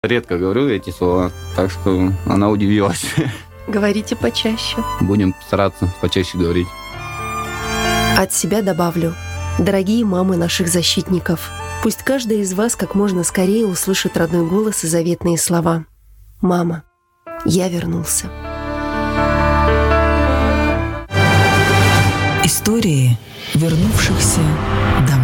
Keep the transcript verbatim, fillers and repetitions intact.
Редко говорю эти слова, так что она удивилась. Говорите почаще. Будем стараться почаще говорить. От себя добавлю. Дорогие мамы наших защитников, пусть каждая из вас как можно скорее услышит родной голос и заветные слова. «Мама, я вернулся». Истории вернувшихся домой.